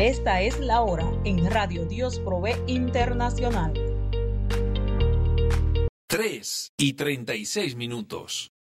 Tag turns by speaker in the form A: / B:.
A: Esta es la hora en Radio Dios Provee Internacional.
B: 3:36.